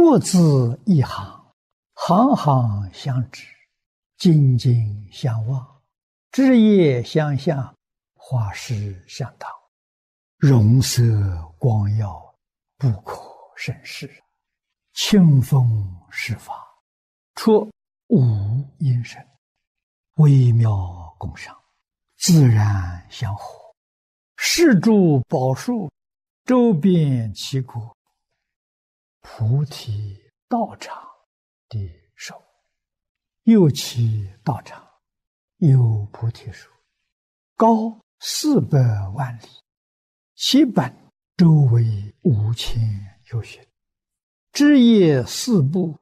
各自一行，行行相知，紧紧相望，枝叶相向，花实相当，容色光耀，不可胜视。清风施法，出无因声，微妙共赏，自然相和。世诸宝树，周遍其国，菩提道场的手，右其道场，有菩提树，高400万里，其本周围5000由旬，枝叶四部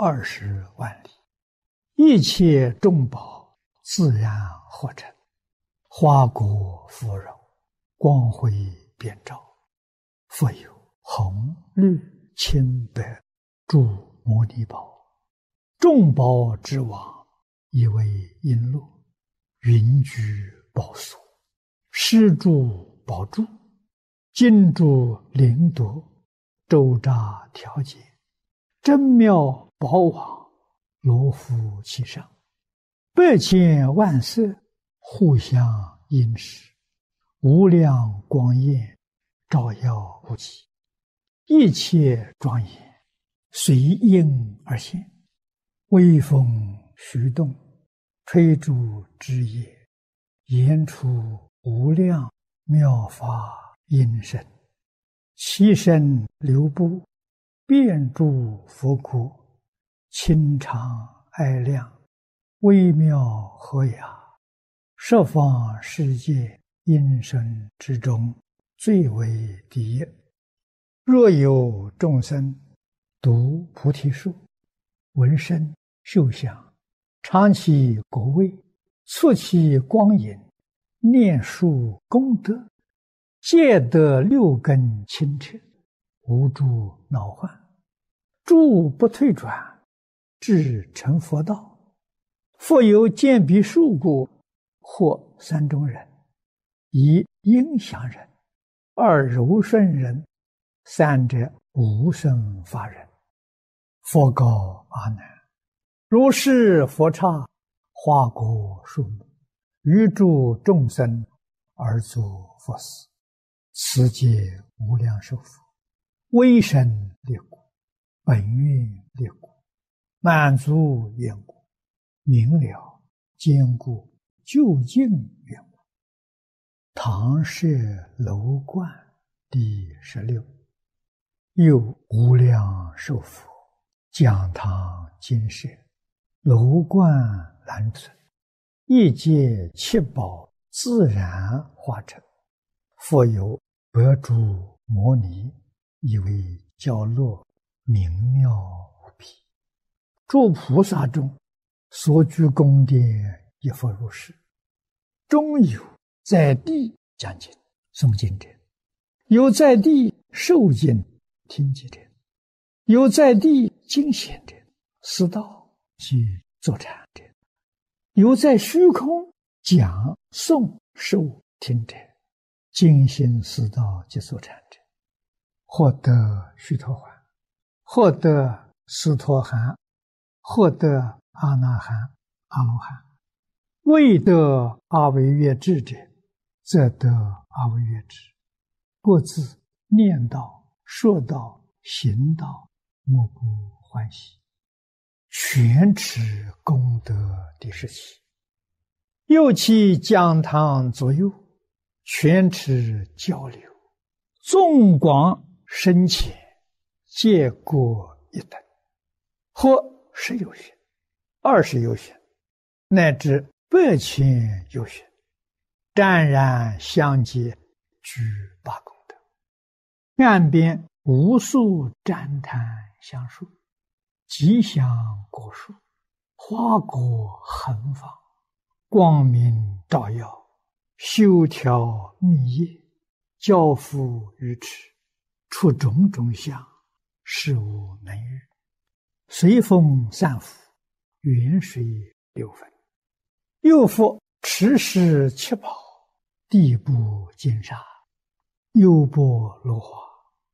20万里，一切众宝自然合成，花果芙蓉，光辉遍照，复有红绿青白诸摩尼宝，众宝之王，以为璎珞，云居宝所，施诸宝柱，金珠灵夺，周匝调节，真妙宝网，罗浮其上，100千万色，互相映饰，无量光焰，照耀无极，一切庄严，随应而现，微风徐动，吹诸枝叶，言出无量妙法音声，其声流布，遍诸佛国，清长爱亮，微妙和雅，十方世界音声之中，最为第一。若有众生读菩提树，闻声嗅香，尝其果味，触其光影，念树功德，皆得6根清澈，无诸恼患，诸不退转，至成佛道。复有见彼树故，或3种人：一应祥人，二柔顺人，三者无生法人。佛告阿难：如是佛刹，花果树木，于诸众生而作佛事，此皆无量寿佛，威神力故，本愿力故，满足愿故，明了坚固究竟愿故。唐舍楼观第16。又无量寿佛，讲堂金舍，楼观兰存，一界七宝自然化成，复有100诸摩尼，以为教落，明妙无比。诸菩萨中，所居宫殿亦复如是。中有在地讲经诵经者，有在地受经听经者，有在地经显者，思道及坐禅者，有在虚空讲诵受听者，精心思道及坐禅者，获得须陀洹，获得斯陀含，获得阿那含、阿罗汉。未得阿惟越致者，则得阿惟越致。各自念道、说道、行道，莫不欢喜，全持功德第17。又其讲堂左右，全持交流，纵广深浅，皆各一等，或10由旬、20由旬，乃至100千由旬，湛然相接，具8功德。岸边无数旃檀香树，吉祥果树，花果横放，光明照耀，修条密叶，交付于池，出种种相，事无能喻。随风散伏，远水流分。又复持世七宝，地部金沙，优波罗花，